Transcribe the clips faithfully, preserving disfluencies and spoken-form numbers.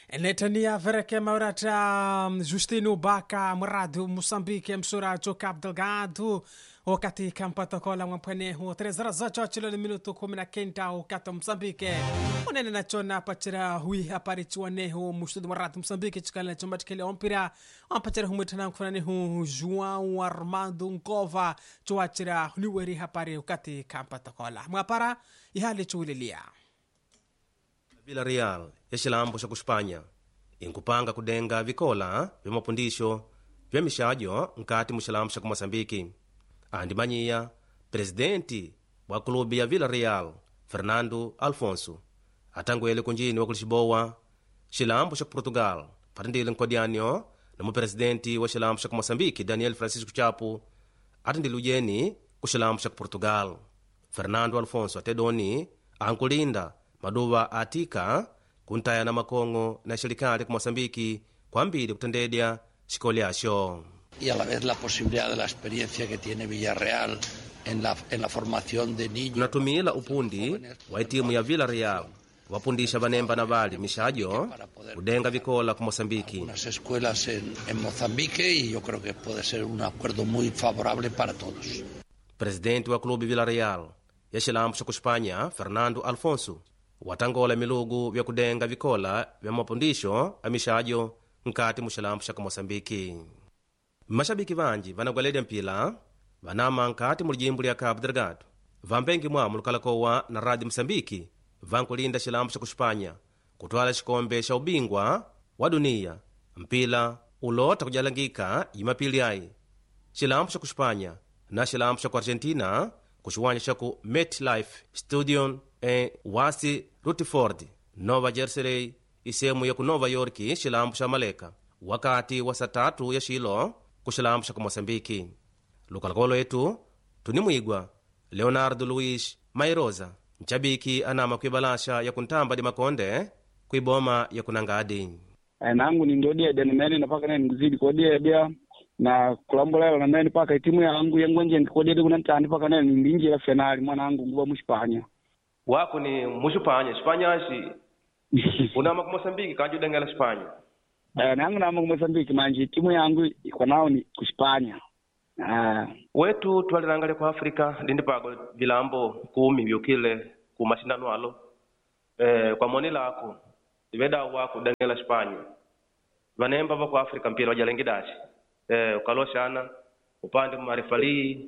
Netania vereke maurata Justino Baka Murado Moçambique msuracho Cabo Delgado wakati kampatokola mwampanehu trezara za chochilo ni minuto kumi na kenda wakati Moçambique unene na chona pachira hui hapari chuanehu mshtudu Murado Moçambique chikala chombatikele ompira ampachira humwitana kufanehu João Armando Nkova chuachira niweri hapari wakati kampatokola mwapara ihali chulilia Villarreal ya xilambo xa kuspanya inkupanga kudenga vikola vya mapundisho vya mixajo nkati mu xilambo xa ku Moçambique. Andimanyiya presidenti wa klubi ya Villarreal Fernando Alfonso atangwele kunjini wa kulishibowa xilambo xa ku Portugal patindile nkodianyo na mupresidenti wa xilambo xa ku Moçambique Daniel Francisco Chapo atindile ujeni ku xilambo xa ku Portugal. Fernando Alfonso atedoni ankulinda maduva atika kuntaya na makongo na serikali ku Moçambique kwambiri kutendedya xikoli axo. Y a la vez la posibilidad de la experiencia que tiene Villarreal en la, en la formación de niños. Tunatumila upundi wa timu ya Villarreal wapundisha vanemba na vali mixajo kudenga vikola ku Moçambique. Unas escuelas en, en Mozambique y yo creo que puede ser un acuerdo muy favorable para todos. Presidente wa klubi Villarreal ya xilambo xa ku Espanya Fernando Alfonso watangola milugu vya kudenga vikola vya mapundisho a mixajo nkati mu xilambo xa ku Moçambique. Mashabiki vanji vanagweleda mpila vanama nkati mu lijimbo lya Cabo Delgado vambengi mwamu lukalakowa na Radio Moçambique vankulinda xilambo xa ku Espanya kutwala xikombe xa ubingwa wa dunia mpila ulota kujalangika yimapili ayi xilambo xa ku Espanya na xilambo xa ku Argentina ku xiwanja xa ku MetLife Stadium e wasi Rutherford Nova Jersey isemu ya ku Nova York xilambo xa Maleka wakati wa satatu ya xilo ku xilambo xa ku Moçambique. Lukalakolo etu tunimwigwa Leonardo Luis Mairosa nchabiki anama kuibalasha ya kuntamba di makonde kuiboma ya kunangadi. Nangu ni ndodia deni meni napaka nani nguzidi kodia dia na kulambolela na meni paka itimu yangu yangu nje kodia di kunantani paka nani ndinji ya finali mwanangu nguwa mushipanya. Wako ni mushipanya Espanya ashi unama ku Moçambique kanju dengela Espanya. Eh nangu nama ku Moçambique manji timu yangu iko nao ni kuspanya. Ah wetu twalirangale ku Afrika ndindi pago vilambo kumi vyokile ku mashindano alo eh kwa moni lako ibeda wako dengela Espanya vanemba va ku Afrika mpira wajalengidashi eh ukaloshana upande marefali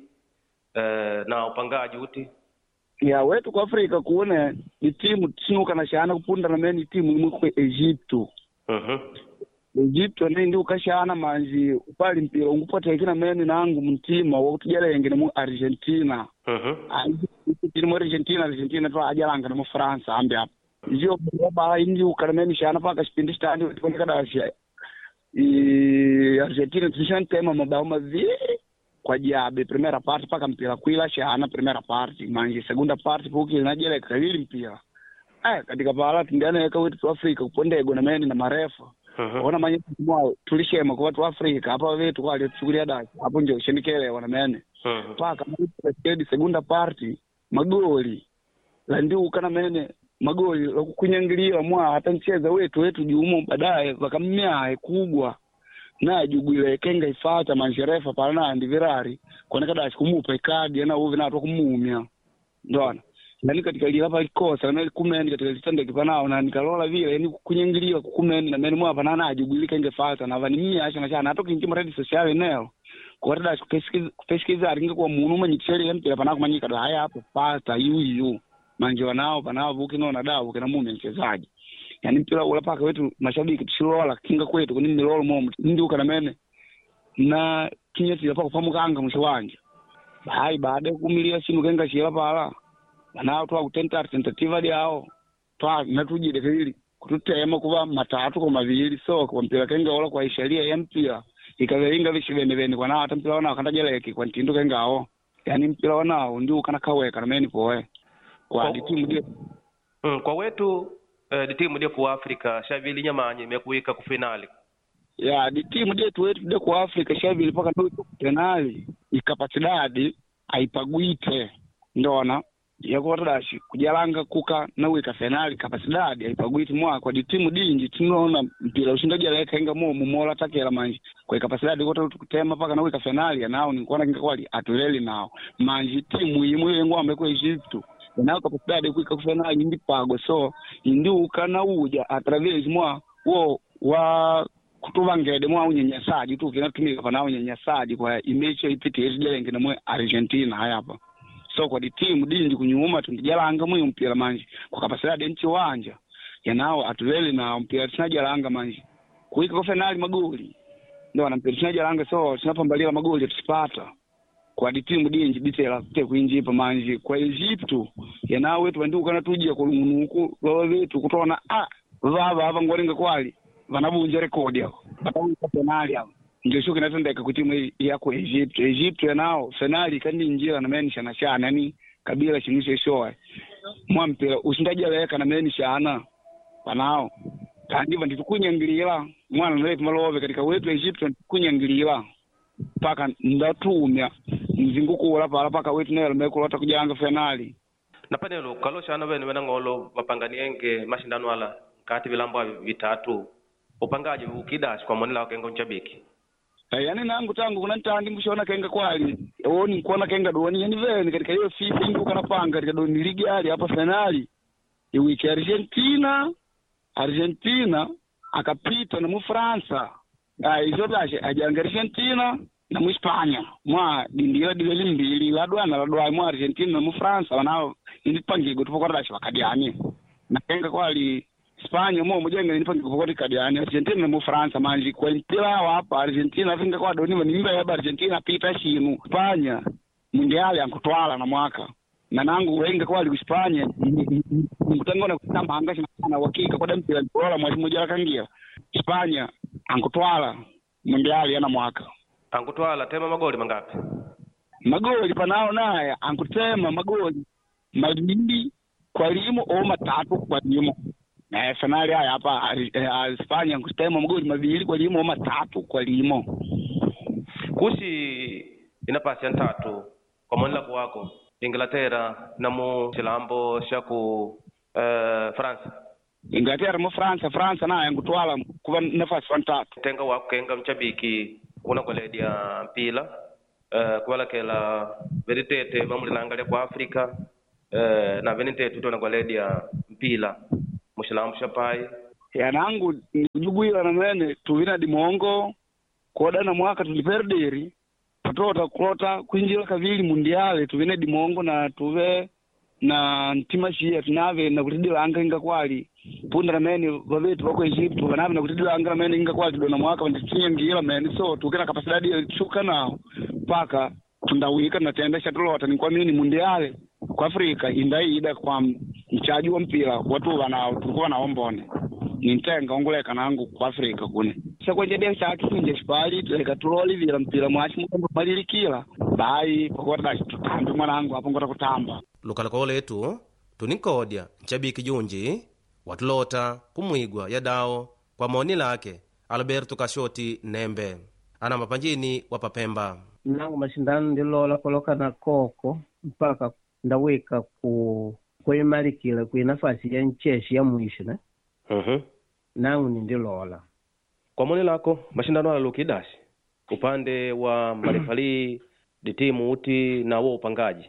eh na upangaji uti ya wetu kwa Afrika kuone ni timu tsinuka na shana kupunda na meni timu imwe ku Egypto. Mhm. Egypto ndi ukashana manji upali mpira ungupata kina meni nangu mtima wa kutujala yengene mu Argentina. Mhm. Ndi mu Argentina Argentina to ajalanga mu France ambe hapo. Ndio baba indi ukarameni shana paka kipindi standi tukoneka dashi. I Argentina tishantema mabao mavili kwa jabe primera parte paka mpira kuila shana primera parte manji segunda parte puki najele kawili mpira. Eh katika pala tindana yaka wetu Afrika kupondego na meni na marefa. Uh-huh. Ona manye mwa tulishema kwa watu Afrika hapa wetu kwa ile tuchukulia dai hapo ndio shenikele wana mene. Uh-huh. Paka mwa segunda party magoli la ndio kana mene magoli la kunyangilia mwa hata mcheza wetu wetu juumo baadaye wakamnya kubwa na jugule kenga ifata manjerefa pana ndi virari kwa kada kumupa kadi na uvi na to kumumia ndona nani katika ile hapa ikosa na kumeni katika litende kipanao na nikalola vile yani kunyingiliwa kumeni na meni mwa pana na jugulika ingefata na vani mimi acha na chana hata kingi ready social eneo kwa dada kupesikiza aringa kwa munu manyitseli mpira pana kumanyika ndo haya hapo pata yuyu manje wanao pana vuki no na dawo kana mume mchezaji yani mpira ule paka wetu mashabiki tushilola kinga kwetu kuni milolo momo ndi ukana mene na kinyeti hapa kupamukanga mshwanje bai baada ya kumilia simu kenga shira pala banao twa kutenta tentativa yao twa natujide hili kututema kuba matatu kwa mavili so kwa mpira kenga wala kwa sheria ya mpira ikalenga vishibene bene kwa na hata mpira wana kandajeleki kwa ntindo kenga hao yani mpira wana ndio kana kaweka na meni poe kwa timu ndio mm, kwa wetu eh, timu ndio kwa Afrika shavili nyamanye imekuika ku finali ya di timu ndio wetu ndio kwa Afrika shavili paka ndio finali ikapasidadi aipaguite ndona yakodashi kujalanga kuka na wika finali kapasidadi aipagwiti mwa kwa timu dingi tunaona mpira ushindaji aleka inga mo mumola takela manje kwa kapasidadi kota kutema paka na wika finali nao ni kuona kinga kwali atuleli nao manje timu imwe ngombe kwa Egypt nao kapasidadi kuika finali ndi pago so ndi ukana uja atravezi mwa wo wa kutuvangede mwa unyenyasaji tu kinatumika pana unyenyasaji kwa imecho ipite ezdelenge na mwe Argentina hayapa so kwa timu dingi kunyuma tundijalanga mwe mpira manje kwa kapasidadi nchi wanja yanao atulele na mpira tunajalanga manje kuika kwa finali magoli ndio na mpira tunajalanga so tunapambalia magoli tusipata kwa timu dingi bitela te kuinjipa manje kwa Egypt yanao wetu bandu kana tujia kwa lungunuku lo wetu kutona ah baba hapa ngoringa kwali vanavunja rekodi yao vanavunja finali yao ndio shuka natendeka ku timu yako Egypt Egypt yanao finali kandi njira na menisha na shana ni kabila chimishe shoa mwampira usindaje leka na menisha ana panao kandi vandu tukunyangilira mwana naletu malove katika wetu Egypt tukunyangilira paka ndatumya mzinguko wala pala paka wetu nelo mekulota kujanga finali na panelo kaloshana bene benangolo bapanganienge mashindano ala kati vilambo vitatu upangaji ukidash kwa monela kengo nchabiki yani nangu tangu kuna ntandi mshona kenga kwali oni kuona kenga doni yani vene katika hiyo FIFA ndio kana panga katika doni ligi hali hapa finali ya wiki Argentina Argentina akapita na Mfransa ah hizo dash ajanga Argentina na Mhispania mwa dindira dile mbili la dwana la dwa mwa Argentina na Mfransa wanao ilipangigo tupo kwa dash wakadiani na kenga kwali Spanya mo mojenga nipa ngikokoti kadiani Argentina na France manje kwa mpira hapa Argentina finga kwa doni manimba ya Argentina pita shinu Spanya mundiali ankutwala na mwaka na nangu wenga kwa li Spanya mkutangona kutamba anga sana wakika kwa mpira bora mwezi mmoja kangia Spanya ankutwala mundiali ana mwaka ankutwala tema magoli mangapi magoli panao naye ankutema magoli mabili kwa limo au matatu kwa limo na finali haya hapa Hispania kustema magoli mabili kwa limo matatu kwa limo kusi inapasi tatu kwa monela kwako Inglaterra na mu chilambo shaku uh, France Inglaterra mu France France na yangutwala kuba nafasi tatu tenga wako kenga mchabiki una koledia mpila uh, kwa kela veritete bamulilangalia kwa Afrika uh, na venitete tuna koledia mpila mushilamu shapai yanangu njubuila na mene tuvina dimongo koda na mwaka tuliperderi patota klota kuinjila kavili mundiale tuvine dimongo na tuve na ntimashia tunave na kutidila anga inga kwali punda na mene vavetu wako Egypt vanave na kutidila anga na mene inga kwali tudona mwaka wanditinye ngila mene so tukina kapasidadi ya chuka nao paka tundawika na tendesha tulota ni kwa mini mundiale kwa Afrika indaida kwa mchaji wa mpira watu wana tulikuwa naombone nintenga ongoleka nangu kwa Afrika kune chakwenje dia chaki kunje spali tuleka tuloli vila mpira mwachi mkombo malilikila bai pakota tutambi mwanangu hapo ngota kutamba lukala kwa letu tunikodia nchabiki junji watulota kumwigwa ya dao kwa maoni lake Alberto Kashoti Nembe ana mapanjini wa Papemba nangu mashindano ndilola koloka na koko mpaka ndaweka ku kuimarikila ku nafasi ya ncheshi ya mwisho na mhm nangu ndilola kwa maoni lako mashindano ala lukidashi upande wa marefali di timu uti na wao upangaji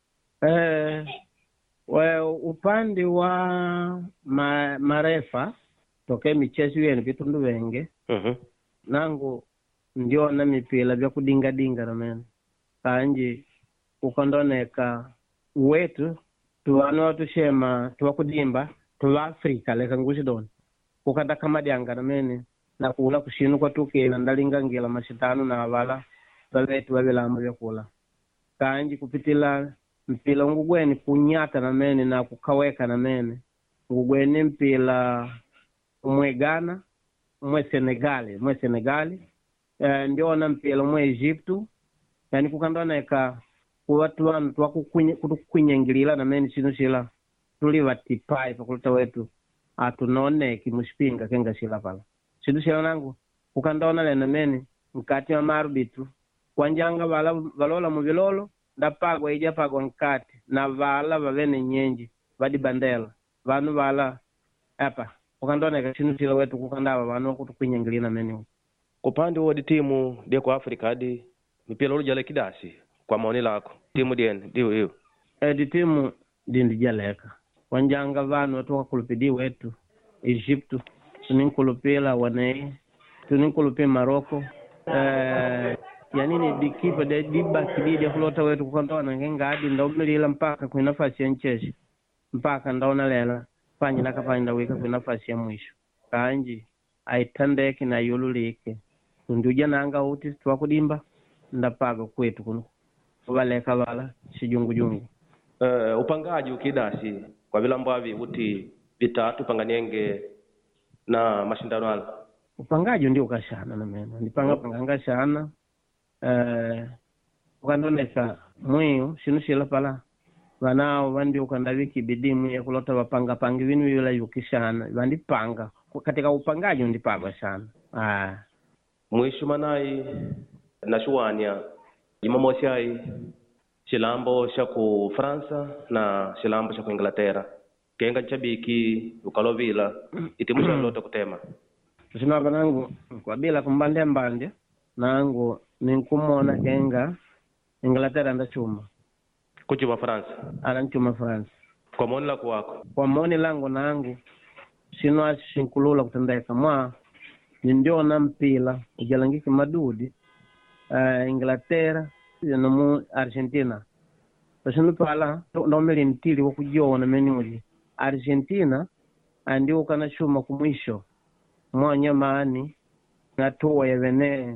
eh wa upande wa ma, marefa toke michezo yenu vitundu venge mhm nangu ndio na mipila vya kudinga dinga na mena kanje ukondoneka wetu tuwano tushema tuwakudimba tuwa Afrika leka ngushi don ukanda kama dianga na mene na kula kushinu kwa tuke na ndalinga ngela mashitano na wala babetu babelamba vya kula kanje kupitila mpila ngugweni kunyata na mene na kukaweka na mene ngugweni mpila umwe Ghana umwe Senegali umwe Senegali Uh, ndio na mpira mwa Egyptu yani kukandoneka watu wanu kutukunyangilila na meni chino shila tuli vatipai pakulita wetu atunoneki mushipinga kenga shila pala chino shila nangu kukandona le na meni mkati wa marubitu kwanjanga vala valola muvilolo ndapagwa ija pagwa nkati na vala vavene nyenji vadi bandela vanu vala apa ukandoneka chinu chila wetu kukandava vanu kuti kuinyangilina meni. Kupande wodi timu dia kwa Afrika hadi mipira ulujale kidasi kwa maoni lako timu diene ndio hiyo e di timu dindijaleka wanjanga vanu watoka kulupidi wetu Egyptu tuninkulupila wanei tuninkulupila Maroko eh yanini dikipa de diba kididi kulota wetu kukandona ngenga hadi ndaumilila mpaka kwa nafasi ya ncheshi mpaka ndaona lela fanyi nakafanya ndawika kwa nafasi ya mwisho kanji aitandeke na yululike tunduja nanga uti twakudimba ndapaga kwetu kuno kubaleka bala sijungu jungu. Uh, upangaji ukidasi kwa vilambwavi uti vitatu panganienge na mashindano ala upangaji ndio ukashana na meno nipanga panganga shana eh ukandoneka mwiyo sinushila pala wanao wandi ukandaviki bidimu ya kulota wapanga pangi vinu yula yukishana wandi panga katika upangaji ndipaga sana. Ah mwisho manai na shuwania Jumamosi ai shilambo sha ku Fransa na shilambo sha ku Inglaterra kenga chabiki ukalovila itimusha lota kutema sina banangu kwa bila kumbande mbande nangu ninkumona kenga Inglaterra ndachuma kuchuma France anachuma France kwa moni la kwako kwa moni langu nangu sino ashinkulula kutendeka mwa ndio na mpila ujalangiki madudi uh, Inglaterra na mu Argentina pasino pala ndo meli ntili wakujona menuli Argentina ndio kana chuma kumwisho mwanya maani ngatoa ya vene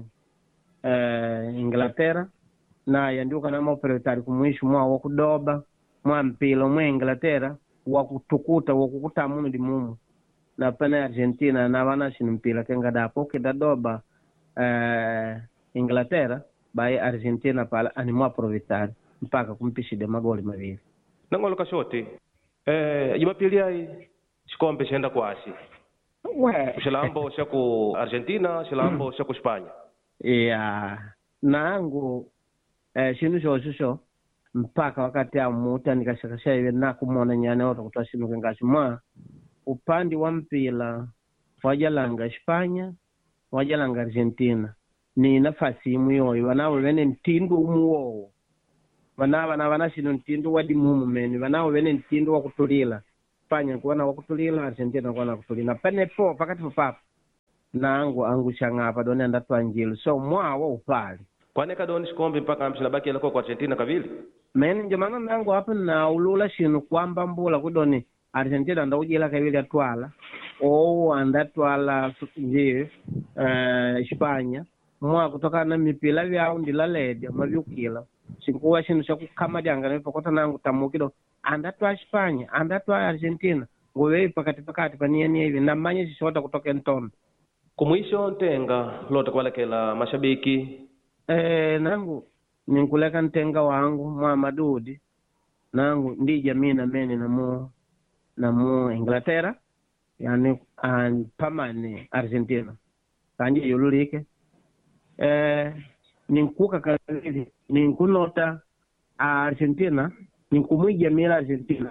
uh, Inglaterra na ndio kana maoperatari kumwisho mwa wakudoba mwa mpila mwa Inglaterra wakutukuta wakukutamu ndi mumu na pana Argentina na wana sinimpila kenga dapo kidadoba eh Inglaterra bai Argentina pala animwa provitari mpaka kumpishide magoli mawili nangolo kashoti eh Jumapili ai shikombe shenda kwasi we shilambo sha ku Argentina shilambo sha ku Spanya yeah nangu eh shinu shosho sho mpaka wakati amuta nikashakasha iwe na kumona nyane watu kutashinu kengashimwa upande wa mpila wajalanga Spanya wajalanga Argentina ni nafasi imuyo wanawe wene ntindo umuwo wanawa na wanashino ntindo wadi mumu meni wanawe wene ntindo wa kutulila Spanya kuwana wa kutulila Argentina kuwana kutulila pene po pakati papa nangu angu shangapa doni andatwa njilu so mwa wa upali kwane kadoni shikombe mpaka amshila baki yalako kwa Argentina kavili meni njomana nangu hapa na ulula shinu kwamba mbula kudoni Argentina ndaujila kavili atwala o andatwala nje uh, Spanya mwa kutoka na mipila vyao ndila lede mavyukila sinkuwa shinu cha kukama janga nipo kota nangu tamukido andatwa Spanya andatwa Argentina ngowe pakati pakati panieni hivi na manye shishota kutoka ntondo kumwisho ntenga lota kwalekela mashabiki eh nangu ninkuleka ntenga wangu mwa madudi nangu ndija mina meni na mu na mu Inglaterra yani an pamane Argentina kanje yululike eh ninkuka kali ninkunota Argentina ninkumwija mila Argentina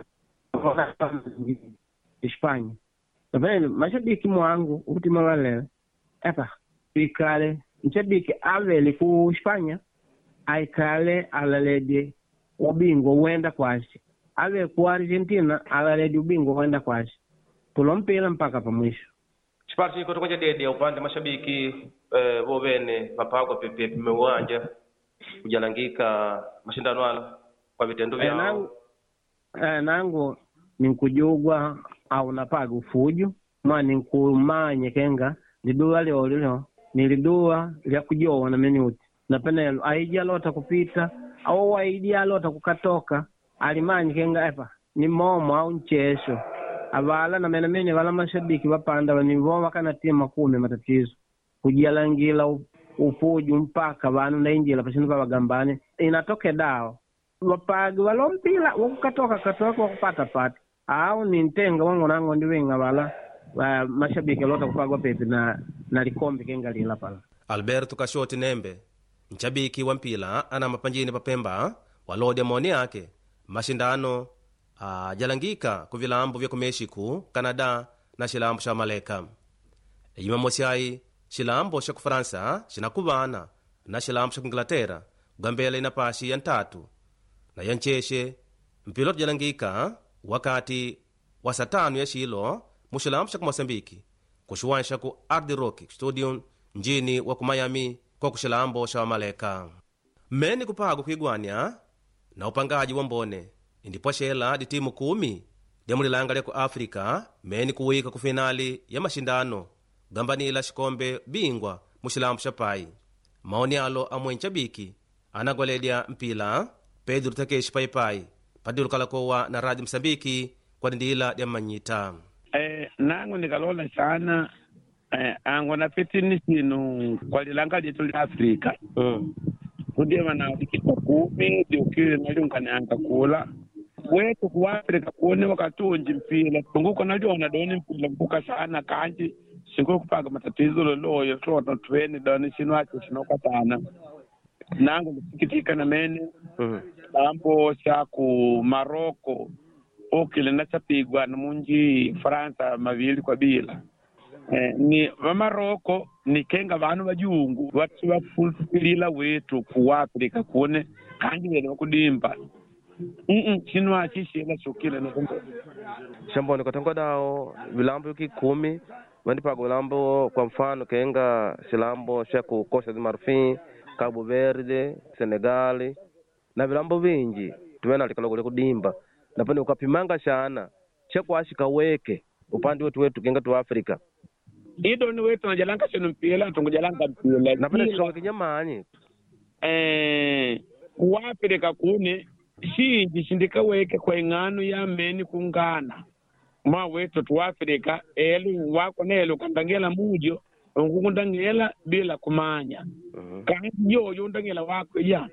Hispania tabeni mashabiki mwangu utima wale hapa ikale mshabiki aveli ku Hispania aikale alalede ubingo uenda kwasi ave ku Argentina alalede ubingo uenda kwasi tulompela mpaka pa mwisho chipati iko tokoje dede upande mashabiki eh bovene mapago pepe mewanja kujalangika mashindano ala kwa vitendo vyao eh, nangu, eh, nangu ninkujugwa au napaga ufuju mwa ninkumanye kenga lidua leo leo nilidua lya kujoa na menuti na penelo aija lota kupita au aija lota kukatoka alimanye kenga hapa ni momo au nchesho avala na mena mene wala mashabiki wapanda wanivoma kana tima kumi matatizo kujalangila ufuju mpaka banu na injila pasino pa bagambane inatoke dao wapagi walompila wakukatoka katoka wakupata pata au ni ntenga wangu nango ndiwenga wala wa mashabiki lota kupagwa pepe na na likombe kenga lila pala. Alberto Kashoti Nembe mchabiki wa mpila ana mapanjini papemba walode maoni yake mashindano ajalangika ku vilambo vya ku Mexico, Canada na xilambo xa Maleka. Jumamosi ai xilambo xa ku Fransa xinakuvana na xilambo xa ku Inglaterra kugambela ina paxi ya ntatu na ya ncexe mpiloto jalangika wakati wa satano ya xilo mu xilambo xa ku Mosambiki ku xiwanja xa ku Hard Rock Stadium njini wa ku Miami kwa ku xilambo xa Maleka. Meni kupago kuigwania na upangaji wa mbone indipo xela di timu kumi dia mulilanga lya ku Afrika meni kuwika ku finali ya mashindano gambanila xikombe bingwa mu xilambo xa pai. Maoni alo amwe nchabiki anagoledya mpila Pedro Takeshi Paipai padilu kalakowa na Radio Msambiki kwa dindila dia manyita. Eh, nangu nikalola sana eh, ango na petini sinu kwa lilanga lyetu la Afrika. Mm. Kudie wana dikita kumi diukile na junkani anka kula wetu ku Afrika kuone wakatunji mpila tunguko na jona doni mpila mbuka sana kanji singo kupaga matatizo lolo yo trota tweni doni sinu acho shinoka sana nangu nisikitika na mene. Mm. Ambo cha ku Maroko okile na chapigwa na munji Fransa mavili kwa bila. Eh, ni wa Maroko ni kenga vanu vajungu watu wafulilila wetu ku Afrika kuone kanji wene wakudimba. Mm chino achishela shokile na kumbe. Shamboni katongo dao vilambo yuki kumi wandipago vilambo kwa mfano kenga xilambo xa ku Costa de Marfim, Cabo Verde, Senegali na vilambo vinji tuwena alikalogo kudimba na pani ukapimanga shana cheko ashika weke upande wetu wetu kenga tu Afrika. Ido ni wetu na jalanga shenu mpila tungu jalanga mpila na pani shikoga kinyamanyi eh ku Afrika kune shinji shindika weke kwa ingano ya meni kungana ma wetu tu Afrika elu wako nelo kandangela mujo ngundangela bila kumanya. Uh-huh. Kanjo yo ndangela wako ya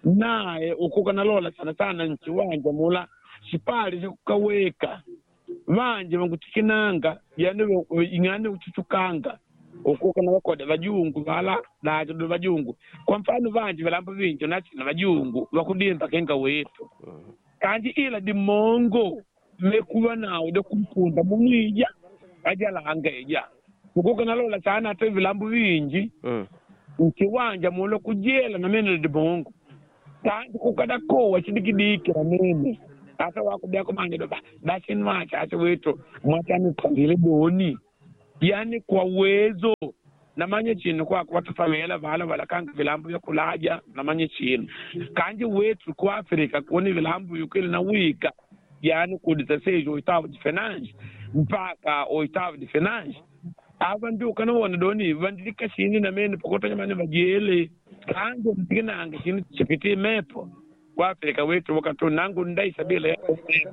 nae ukuka nalola sana sana nchi wanja mula sipali kukaweka vanje vangutikinanga yani ingane uchuchukanga ukuka na wakoda vajungu vala dajo do vajungu kwa mfano vanje vilambo vinjo nachi na vajungu vakudimba kenga wetu. Kanji ila di mongo mekuwa nao de kumpunda mumija ajala angeja ukuka nalola sana ate vilambo vinji. Mm. Nchi wanja mula kujela na mene di mongo tangu kukada kowa chidikidiki na mene ata wakubia kumanje doba dashin macha ata wetu mwachani kandile boni yani kwa uwezo na manye chini kwa watu famela vala vala kanga vilambu vya kulaja na manye chini kanji wetu kwa Afrika kuoni vilambu yukili na wika yani kudisasejo oitavo de finance mpaka oitavo de finance ava ndio kana wana doni vandilika chini na mene pokota nyamani vajele kanjo mtikina anga chini chipiti mepo kwa Afrika wetu wakati nangu ndai sabila ya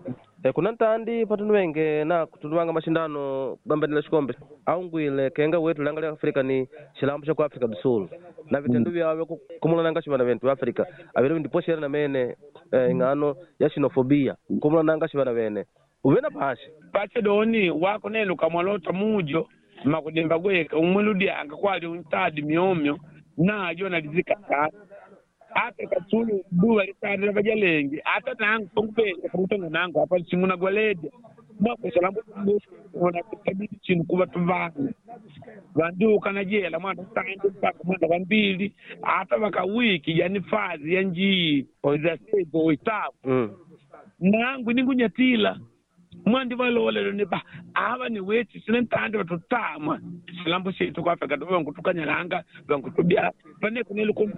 e kuna ntandi patunu wenge na kutuluwanga mashindano gambandila xikombe aungwile kenga wetu langa la Afrika ni xilambo xa ku Afrika do Sul na vitendo vyawe kumulananga xivana ventu Afrika avile ndipo xera na mene eh, ingano ya xenofobia kumulananga xivana vene uvena phaxi pache doni wako nelo kamwalota mujo makudemba gweka umuludi anga kwali untadi miomyo na jona lizika ka ate katulu duwa litandira bajalengi ata nangu pongupenda kurutonga nangu hapa chinguna gwalede mwako salambu ona kitabidi chinu kuba tuvanga vandu kana jela mwana tando mpaka mwana wambili ata waka wiki yani fazi ya njii oiza sezo oitabu. Mm. Nangu ningunyatila mwandi valole ne ba ava ni wetu sinentande batutama silambo shetu kwa Afrika dobo ngutukanyalanga bangutubya pane kunelo ko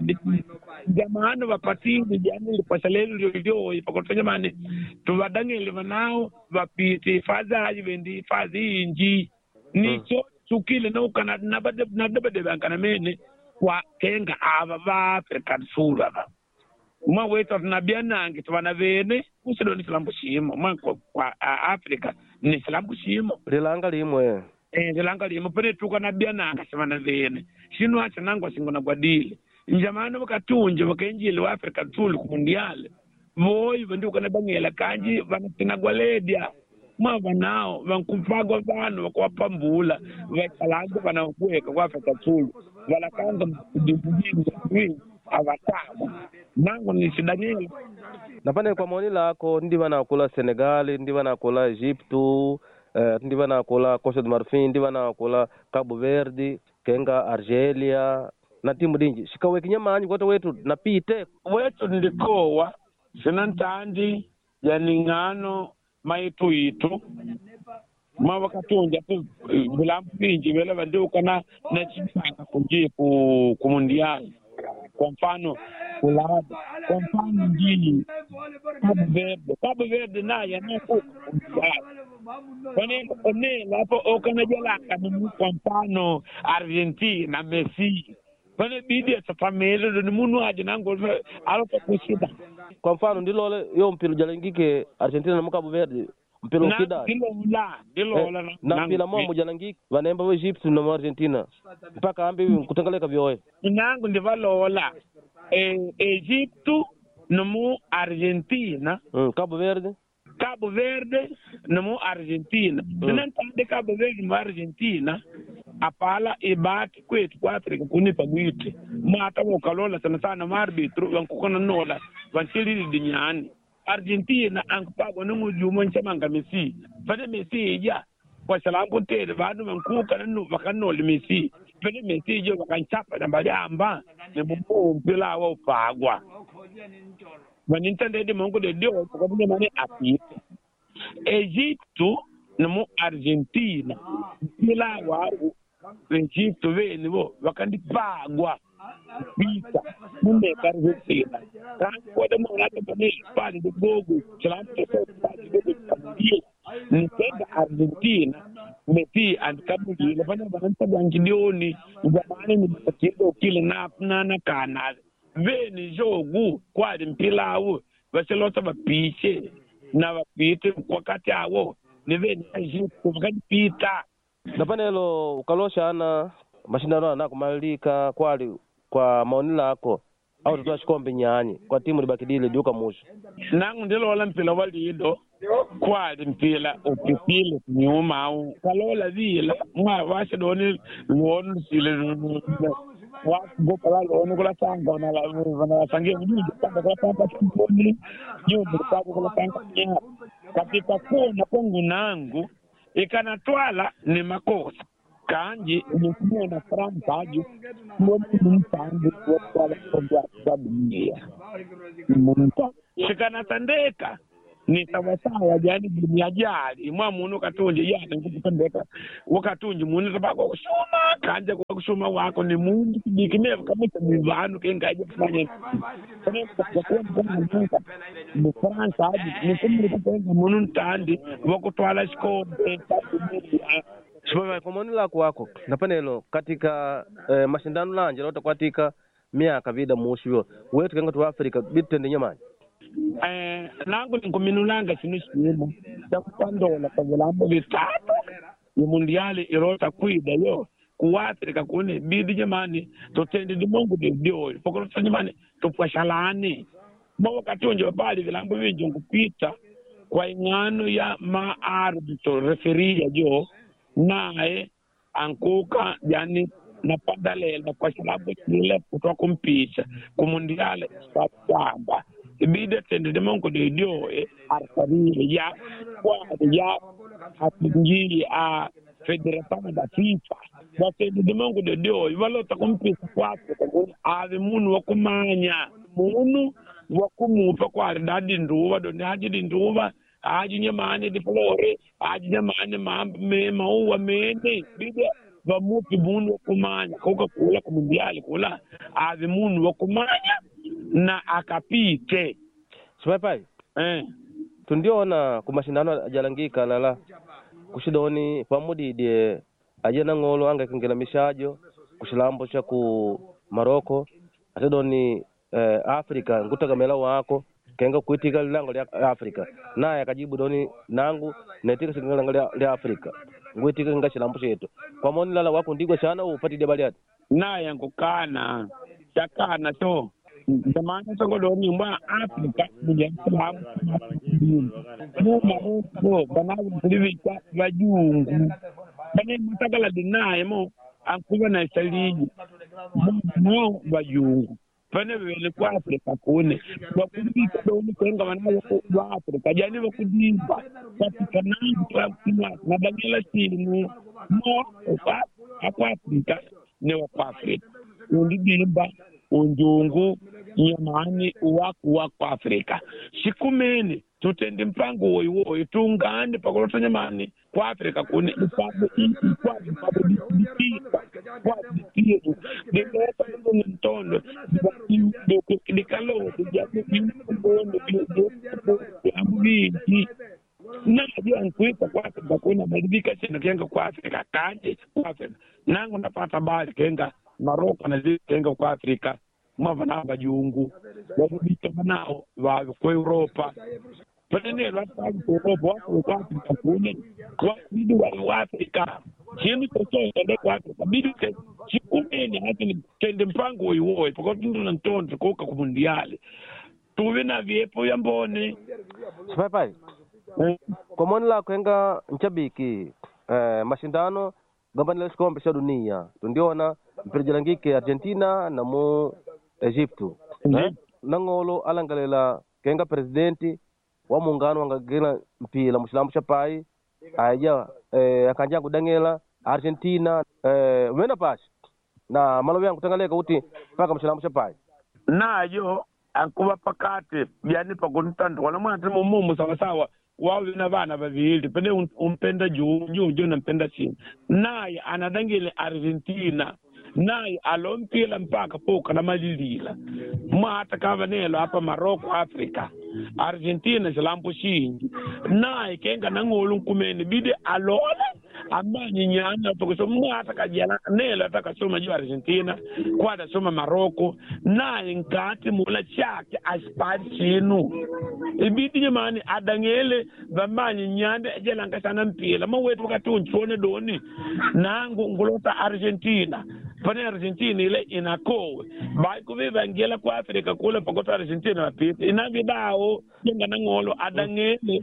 jamano bapatingi jani lipashalelo lyo ipakotanya mane tubadangele banao bapiti fazaji bendi fazi inji nicho tukile no kana nabade nabade bankana mene kwa kenga ava ba Afrika sura ba mwa wetu tunabianangi tubana vene usidoni silambo shimo mwa kwa, kwa Afrika ni silambo shimo lilanga limwe eh lilanga limwe pene tukanabiananga tubana vene shino acha nangu singona gwadile njamano bakatunje bakenjile wa Afrika tuli ku mundial boy bandi kana bangela kanji banatina gwaledia mwa banao bankupagwa bano bakwapambula bakalanga bana kuweka kwa Afrika tuli balakanga kudibujinga kwini avatamo nangu ni sidanyela napane kwa maoni lako ndi vanakula Senegal, ndi vanakula Egyptu, uh, ndi vanakula Costa do Marfim, ndi vanakula Cabo Verde, kenga Argelia na timu dinji shikawe kinyamanyi kwata wetu napite wetu ndikowa sinantandi yaningano maitu itu mawakatunja tu vilambu vinji vile vanduka na nechipaka kunji ku kumundiali kwa mfano kulada kwa mfano njini Cabo Verde Cabo Verde naye naku kwani one lapo okana jalaka ni kwa mfano Argentina Messi kwani bidi ya familia ndo munu aje nango alopa kusida kwa mfano ndilo yo mpira jalangike Argentina na Cabo Verde mpira ukida ndilo la ndilo la na mpira momo jalangike vanemba wa Egypt na Argentina mpaka ambi kutangaleka vyoe nango ndivalola e Egyptu no Argentina mm, Cabo Verde Cabo Verde no Argentina mm. Sinantande Cabo Verde no Argentina apala ibaki kwetu kwa Afrika kunipa gwite mata ukalola sana sana marbitru wankukona nola vanchili dinyani Argentina ankpago nungu jumo nchamanga Messi fane Messi ja kwa salambu tele vanu vankuka nanu vakanoli Messi fane Messi jo vakanchapa na bajamba ne bumbu mpila wa upagwa vanintande de mongo de dio kwa bune mane apite Egyptu no Argentina mpila wa Egyptu veni bo vakandipagwa pita munde Argentina kan kwada mwana bane pale de gogo salambu tele pale de gogo nipenda Argentina Messi antikabuli lafanya bananta bangidioni zamani ni mtakiro kile na na na kana veni jogu kwa mpilao baselota bapiche na bapite wakati awo ni veni Egyptu bakapita napanelo ukalosha ana mashindano na kumalika kwali kwa maoni lako au tutoa shikombe nyanyi kwa timu libakidile duka musho nangu ndilo wala mpila walido kwali mpila upipile nyuma au kalola vila mwa washa doni luonu sile watu gopala luonu kula sanga wana wana sangia mjini kanda kula sanga chumponi nyumbu kwa kula sanga nyapa katika kuna kongu nangu ikanatwala ni makosa kanji ni kumona Fransa aju mwemu mpangu kwa kwa kwa dunia mmunta shikanatandeka ni sawasawa jani dunia jali mwa munu katunje yana ngukutandeka wakatunje munu tabako kushuma kanja kwa kushuma wako ni mundu kidikimeva kamuta mivanu kengaje kufanya kone kwa kwa kwa ni Fransa aju ni kumuni katunje munu ntandi wakutwala shikombe dunia Shwe kwa maoni lako wako napanelo katika eh, mashindano lanje lota kwatika miaka vida mushio wetu kenga tu Afrika bitende nyamani eh nangu ninguminulanga chino chino chakupandola kwa vilambo vitatu ya mundiali irota kuida yo ku Afrika kune bidi jamani totende dimongo de dio pokoro nyamani tupwashalani bawa katonje bali vilambo vingi ngupita kwa ingano ya maarbitro referee jo nae ankuka yani napadalela kwa sababu kile kutoka kumpisha kumundiale samba ibide tende de mongo de dio e arsarie ya kwa ya hatingi a federação da FIFA batende de mongo de dio ivalo takumpisa kwa kwa ave munu wakumanya munu wakumupa kwa dadi nduwa do haji nduwa aji nyamane di flore aji nyamane me maua mene bide va mupi munu kumanya koka kula kumundiali kula ave munu wakumanya na akapite Swepai eh tundiona kumashindano ajalangika lala kushidoni pamudi die ajena ngolo anga kingela mishajo kushilambo cha ku Maroko atedoni eh, Afrika ngutagamela wako kenga kuitika lango ya Afrika naye akajibu doni nangu netika singa lango ya Afrika nguitika nga chilambo chetu kwa moni lala wako ndigwa sana upati debali ati naye ngukana takana to zamani songo doni mwa Afrika ni salamu mu Maroko banabu kulivika vajungu bane mutagala dinaye mo ankuba na saliji mo vajungu pane vele kwa Afrika kune wakudika doni kwenga wana wa Afrika jani wakudimba katika nangu kwa kuna na dangela chini mo kwa kwa Afrika ne wa Afrika undidimba unjungu nyamani waku wa Afrika shikumene tutende mpango woiwo tungane pakolota nyamani kwa Afrika kune ipabu kwa ipabu dikika kwa dikiru dikota ndo ntondo dikalo dijabu ndo ambi na jua nkuita kwa Afrika kuna badilika chena kenga kwa Afrika kaje kwa Afrika nangu napata bali kenga Maroko na zile kenga kwa Afrika mwava namba jungu wabudika manao wa kwa Europa Patene watu wa Europa wako kwa Afrika kune kwa bidu wa Afrika chini kosoto ndio kwa Afrika bidu ke chikumeni hata ni tende mpango woiwo kwa tundu na ntonto koka ku mundiali tuwe na viepo ya mbone Pai pai komoni la kwenga nchabiki eh, mashindano gambani la kombe cha dunia tundiona mpirjalangike Argentina na mu Egyptu mm-hmm. Nangolo alangalela kenga presidenti wa muungano wangagena mpila mushilambu cha pai aja eh, akanja kudangela Argentina eh, wena pashi na malo yangu tangaleka uti paka mushilambu cha pai nayo akuba pakate yani pakuntando wala mwana mumu sawa sawa wao na bana bavili pende umpenda juu juu juu nampenda chini naye anadangile Argentina naye alompila mpaka poka na malilila mata kavanelo hapa Maroko Afrika Argentina zilambo shingi naye kenga nangolu nkumeni bide alola amanyi nyana tokoso mwata kajana nelo atakasoma juu Argentina kwada soma Maroko naye nkati mula chake aspadi chinu ibidi nyamani adangele vamanyi nyande jelanga sana mpila mawetu wakatunchi fone doni nangu ngulota Argentina pane Argentina ile inakowe bai kuviva ngela kwa Afrika kule pakota Argentina wapita inavidao jenga nangolo adangele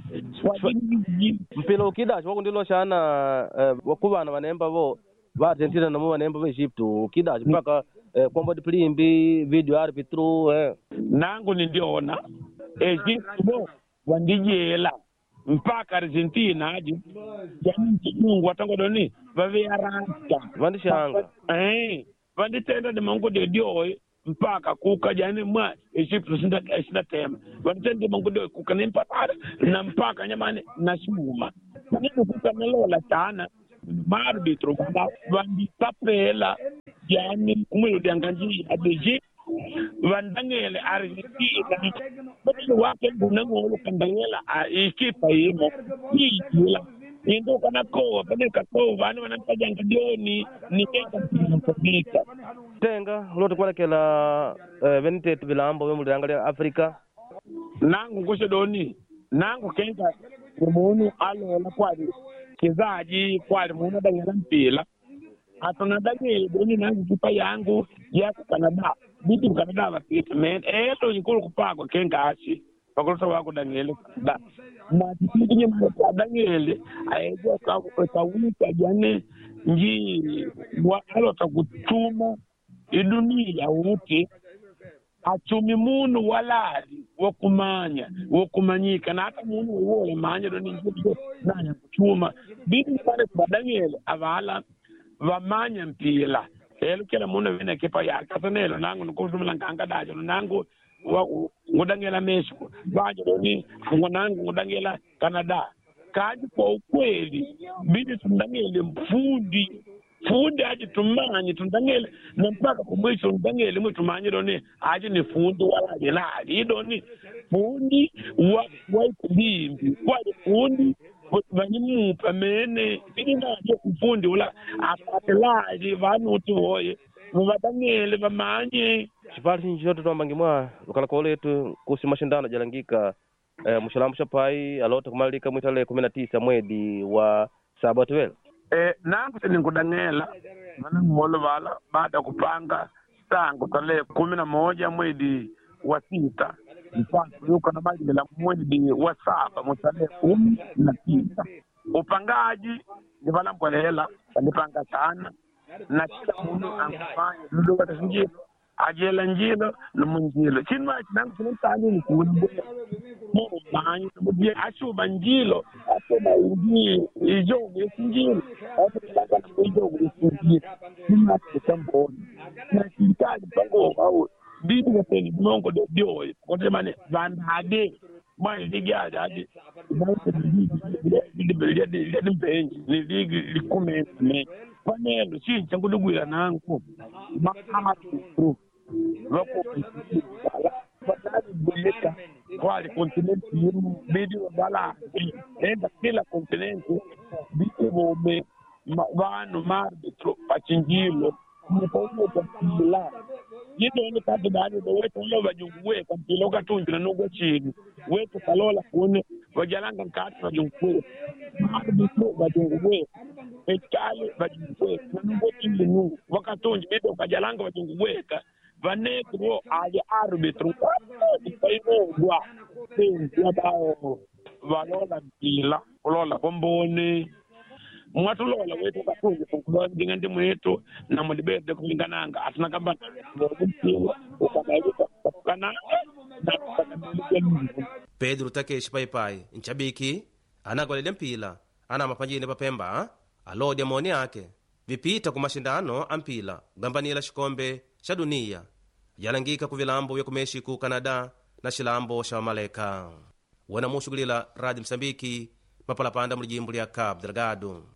mpila ukida chwako ndilo shana uh, wakubana wanemba vo va Argentina na mu wanemba va Egyptu ukida mpaka uh, kwamba diplimbi video arbitru eh. Nangu nindiona Egyptu bo wandijela mpaka Argentina aje jamii Mungu watango doni vave arasta vandishanga eh vanditenda de mango de dio mpaka kuka jani mwa Egypt sinda sinda tema vanditenda mango de kuka ni mpaka na mpaka nyamani na shuma nini kuka melola sana marbitro baba vanditapela jani kumelo de anganji adeji vandangele Argentina bado wake bunangolo kandangela ikipa yimo hii Indo kana ko baneka ko bana wanataja ngadioni ni kenga mpika tenga lote kwa kela uh, venite bilambo we muliangalia Afrika nangu ngoshe doni nangu kenga kumunu alo la kwali kizaji kwali muna dangela mpila atona dangela doni nangu kipa yangu ya Canada bitu Canada wapita men eto yikulu kupako kenga ashi pakolota wako dangela da na kipindi mmoja dangele aeje kwa kwa wiki jana nji walo takutuma idunia wote achumi munu walali wokumanya wokumanyika na hata munu wole manya ndo ninjo nanya kuchuma bibi pale badangele avala vamanya mpila elo kila munu vene kipa ya kasanelo nangu nukusumila nganga dajo nangu wa ngudangela Mexico baje doni ngonangu ngudangela Canada kaji kwa ukweli bidi tundangele mfundi fundi aje tumanyi tundangele na mpaka kumwisho tundangele mwe tumanyi doni aje ni fundi wala aje lali doni fundi wa wa kulimbi kwa fundi vanyimu pamene bidi na aje kufundi wala apatelaji vanu tuoye muvatangele vamanye chipali chinchoto twambangi mwa lukala kwa letu kusi mashindano jalangika eh, mushalambu shapai alota kumalika mwitale kumi na tisa mwedi wa sabatwele eh nangu tini ngudangela mana mwolo wala baada kupanga tangu tale kumi na moja mwedi wa sita mpango yuko na maji la mwedi wa saba mwitale kumi na tisa upangaji ni wala mpwalela nipanga sana na kila munu angufanya ndudu wata sinjibu ajela njilo no munjilo chinwa chinang chinantani ni kuwe mo banyi mudye ashuba njilo ashuba njilo ijogo njilo ashuba ijogo njilo chinwa chamboni na kitali bango au bibi ko teni mongo de dio ko te mane vandade mai liga dadi mai de de de de benji ni ligi likomenti ne panelo si changulugwira nangu makama tu loko ala badali buleka kwa continente yimu video bala enda kila continente bitu bome vanu marbi tro pachinjilo mpomo kwa yido ni kadi dani do wetu lo bajungwe kampilo katunjira nugo chini wetu kalola kune wajalanga nkati bajungwe marbi tro bajungwe ekali bajungwe nugo chini nu wakatunji bido kajalanga bajungwe vanegro ali arbitro paino gwa ya bao valola mpila lola bomboni mwatulola wetu katunji kulo ndingandi mwetu na mulibede kulingananga atuna kamba mpila ukabaika kana Pedro Takeshi Paipai nchabiki anagolele mpila ana mapanjine papemba alodi amoni yake vipita ku mashindano ampila kugambanila xikombe xa dunia yalangika ku vilambo vya ku Mexico, Canada na xilambo xa Maleka. Wena muxugulila Radio Msambiki mapalapanda mu lijimbo lya Cabo Delgado.